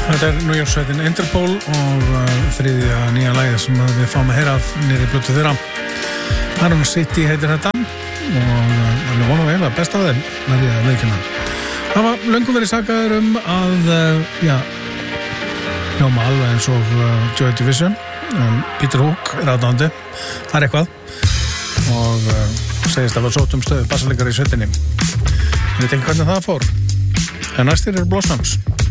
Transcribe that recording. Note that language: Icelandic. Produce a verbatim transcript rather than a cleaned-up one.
Þetta er New York sveitin Interpol og uh, þriðja nýja lagið sem við fáum að heyra af niðri blötu þeirra. Iron City heitir þetta og hann er vonum eiginlega best af þeim verði að veikina. Það var löngum verið sakaður um að uh, já, hljóma alveg eins og uh, Joy Division. um, Peter Hook er aðdáandi, það er eitthvað og uh, segist að var sótt um stöðu bassalegari í sveitinni. Ég veit ekki hvernig það fór en næstir eru Blossoms.